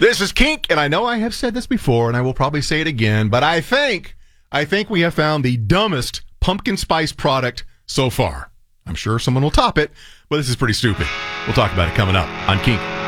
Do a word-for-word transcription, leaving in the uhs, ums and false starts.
This is Kink, and I know I have said this before, and I will probably say it again, but I think, I think we have found the dumbest pumpkin spice product so far. I'm sure someone will top it, but this is pretty stupid. We'll talk about it coming up on Kink.